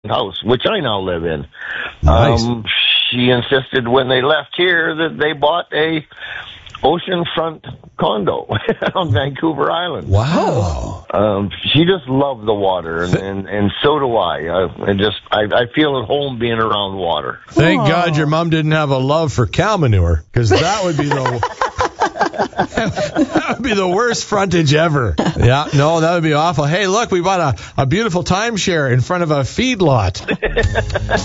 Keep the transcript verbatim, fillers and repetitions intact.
house, which I now live in. Nice. Um, she insisted when they left here that they bought a oceanfront condo on Vancouver Island. Wow. Um, she just loved the water, and, and, and so do I. I, I just I, I feel at home being around water. Thank God your mom didn't have a love for cow manure, because that would be the that would be the worst frontage ever. Yeah, no, that would be awful. Hey, look, we bought a, a beautiful timeshare in front of a feedlot.